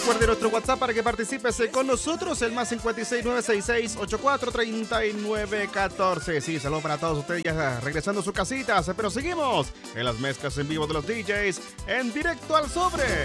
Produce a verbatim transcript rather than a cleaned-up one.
Recuerde nuestro WhatsApp para que participes con nosotros, el más cinco seis nueve seis seis ocho cuatro tres nueve uno cuatro. Sí, saludos para todos ustedes ya regresando a sus casitas, pero seguimos en las mezclas en vivo de los D Js en Directo al Sobre.